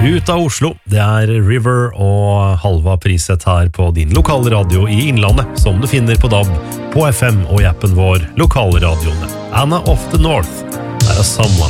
Ut av Oslo, det River og Halva Prisett her på din lokale radio i Innlandet, som du finner på DAB, på FM og i appen vår lokale radioene. Anna of the North, Someone.